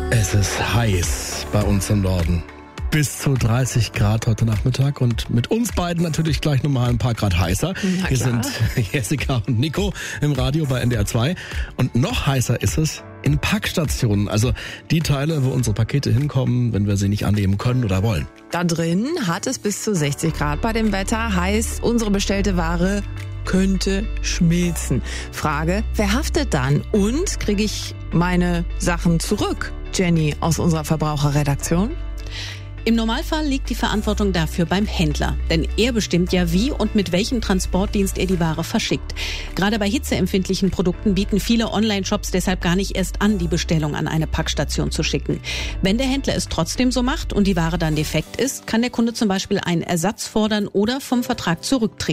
Es ist heiß bei uns im Norden. Bis zu 30 Grad heute Nachmittag und mit uns beiden natürlich gleich nochmal ein paar Grad heißer. Hier sind Jessica und Nico im Radio bei NDR 2. Und noch heißer ist es in Packstationen, also die Teile, wo unsere Pakete hinkommen, wenn wir sie nicht annehmen können oder wollen. Da drin hat es bis zu 60 Grad bei dem Wetter, heißt unsere bestellte Ware könnte schmilzen. Frage, wer haftet dann? Und kriege ich meine Sachen zurück? Jenny aus unserer Verbraucherredaktion. Im Normalfall liegt die Verantwortung dafür beim Händler, denn er bestimmt ja, wie und mit welchem Transportdienst er die Ware verschickt. Gerade bei hitzeempfindlichen Produkten bieten viele Online-Shops deshalb gar nicht erst an, die Bestellung an eine Packstation zu schicken. Wenn der Händler es trotzdem so macht und die Ware dann defekt ist, kann der Kunde zum Beispiel einen Ersatz fordern oder vom Vertrag zurücktreten.